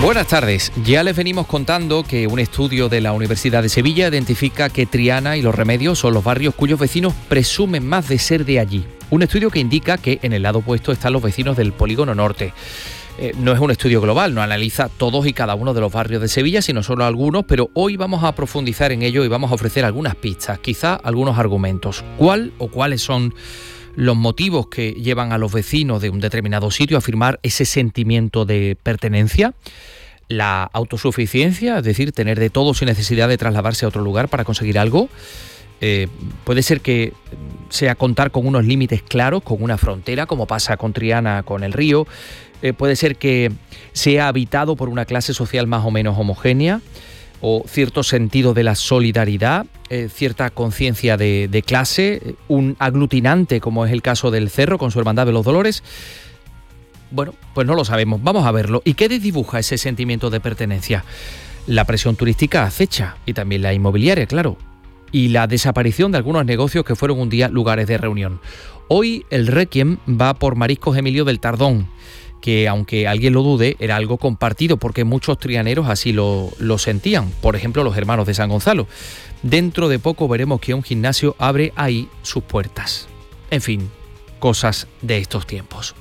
Buenas tardes. Ya les venimos contando que un estudio de la Universidad de Sevilla identifica que Triana y Los Remedios son los barrios cuyos vecinos presumen más de ser de allí. Un estudio que indica que en el lado opuesto están los vecinos del Polígono Norte. No es un estudio global, no analiza todos y cada uno de los barrios de Sevilla, sino solo algunos, pero hoy vamos a profundizar en ello y vamos a ofrecer algunas pistas, quizá algunos argumentos. ¿Cuáles son los motivos que llevan a los vecinos de un determinado sitio a afirmar ese sentimiento de pertenencia? La autosuficiencia, es decir, tener de todo sin necesidad de trasladarse a otro lugar para conseguir algo. Puede ser que sea contar con unos límites claros, con una frontera, como pasa con Triana, con el río. Puede ser que sea habitado por una clase social más o menos homogénea, o cierto sentido de la solidaridad, cierta conciencia de clase, un aglutinante como es el caso del Cerro con su Hermandad de los Dolores. Bueno, pues no lo sabemos, vamos a verlo. ¿Y qué desdibuja ese sentimiento de pertenencia? La presión turística acecha y también la inmobiliaria, claro, y la desaparición de algunos negocios que fueron un día lugares de reunión. Hoy el Requiem va por Mariscos Emilio del Tardón, que aunque alguien lo dude, era algo compartido porque muchos trianeros así lo sentían, por ejemplo los hermanos de San Gonzalo. Dentro de poco veremos que un gimnasio abre ahí sus puertas. En fin, cosas de estos tiempos.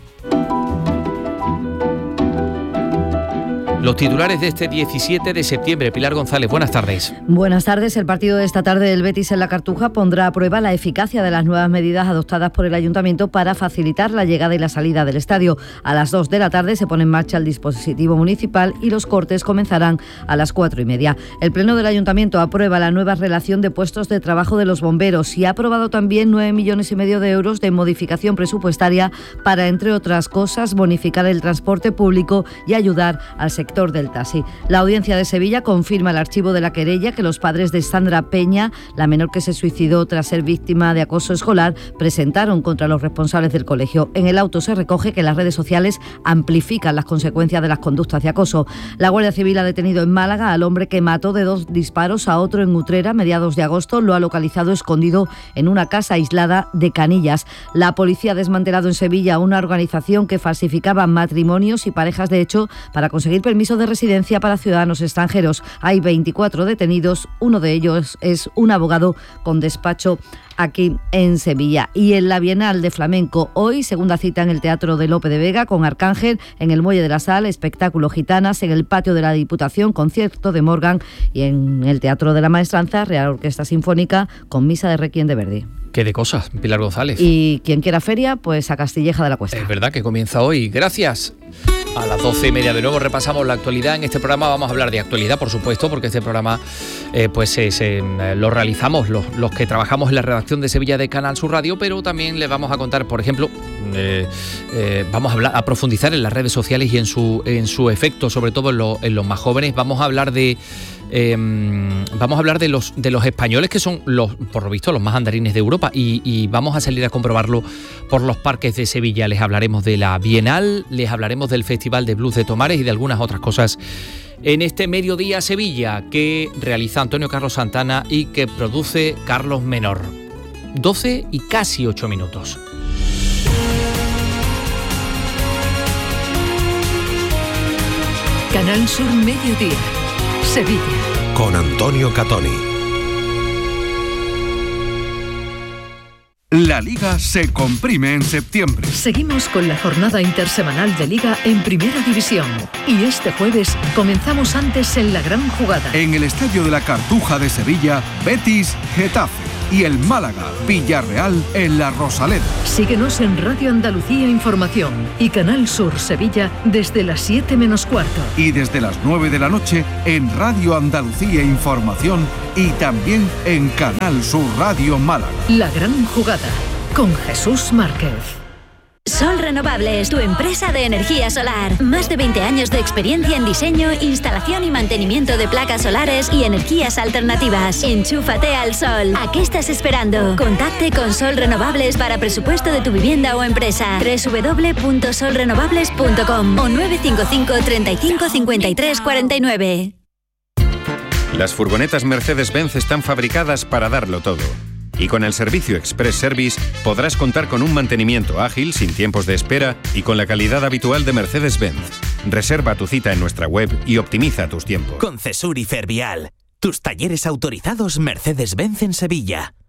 Los titulares de este 17 de septiembre. Pilar González, buenas tardes. Buenas tardes. El partido de esta tarde del Betis en la Cartuja pondrá a prueba la eficacia de las nuevas medidas adoptadas por el Ayuntamiento para facilitar la llegada y la salida del estadio. A las 2 de la tarde se pone en marcha el dispositivo municipal y los cortes comenzarán a las 4:30. El Pleno del Ayuntamiento aprueba la nueva relación de puestos de trabajo de los bomberos y ha aprobado también 9,5 millones de euros de modificación presupuestaria para, entre otras cosas, bonificar el transporte público y ayudar al sector del taxi. La Audiencia de Sevilla confirma el archivo de la querella que los padres de Sandra Peña, la menor que se suicidó tras ser víctima de acoso escolar, presentaron contra los responsables del colegio. En el auto se recoge que las redes sociales amplifican las consecuencias de las conductas de acoso. La Guardia Civil ha detenido en Málaga al hombre que mató de 2 disparos a otro en Utrera a mediados de agosto. Lo ha localizado escondido en una casa aislada de Canillas. La policía ha desmantelado en Sevilla una organización que falsificaba matrimonios y parejas de hecho para conseguir permiso de residencia para ciudadanos extranjeros. Hay 24 detenidos, uno de ellos es un abogado con despacho aquí en Sevilla. Y en la Bienal de Flamenco, hoy, segunda cita en el Teatro de Lope de Vega con Arcángel, en el Muelle de la Sal, espectáculo Gitanas, en el patio de la Diputación, concierto de Morgan, y en el Teatro de la Maestranza, Real Orquesta Sinfónica con misa de Requiem de Verdi. Qué de cosas, Pilar González. Y quien quiera feria, pues a Castilleja de la Cuesta. Es verdad que comienza hoy. Gracias. A las 12:30 de nuevo repasamos la actualidad. En este programa vamos a hablar de actualidad, por supuesto, porque este programa lo realizamos los que trabajamos en la redacción de Sevilla de Canal Sur Radio, pero también les vamos a contar, por ejemplo, vamos a profundizar en las redes sociales y en su efecto, sobre todo en los más jóvenes. Vamos a hablar de los españoles que son por lo visto los más andarines de Europa y vamos a salir a comprobarlo por los parques de Sevilla. Les hablaremos de la Bienal, les hablaremos del Festival de Blues de Tomares y de algunas otras cosas en este Mediodía Sevilla que realiza Antonio Carlos Santana y que produce Carlos Menor. 12 y casi 8 minutos. Canal Sur Mediodía, Sevilla. Con Antonio Catoni. La Liga se comprime en septiembre. Seguimos con la jornada intersemanal de Liga en Primera División. Y este jueves comenzamos antes en la gran jugada. En el Estadio de la Cartuja de Sevilla, Betis, Getafe. Y el Málaga, Villarreal en la Rosaleda. Síguenos en Radio Andalucía Información y Canal Sur Sevilla desde las 7 menos cuarto. Y desde las 9 de la noche en Radio Andalucía Información y también en Canal Sur Radio Málaga. La gran jugada con Jesús Márquez. Sol Renovables, tu empresa de energía solar. Más de 20 años de experiencia en diseño, instalación y mantenimiento de placas solares y energías alternativas. Enchúfate al sol. ¿A qué estás esperando? Contacte con Sol Renovables para presupuesto de tu vivienda o empresa. www.solrenovables.com o 955 35 53 49. Las furgonetas Mercedes-Benz están fabricadas para darlo todo. Y con el servicio Express Service podrás contar con un mantenimiento ágil, sin tiempos de espera y con la calidad habitual de Mercedes-Benz. Reserva tu cita en nuestra web y optimiza tus tiempos. Concesur y Fervial, tus talleres autorizados Mercedes-Benz en Sevilla.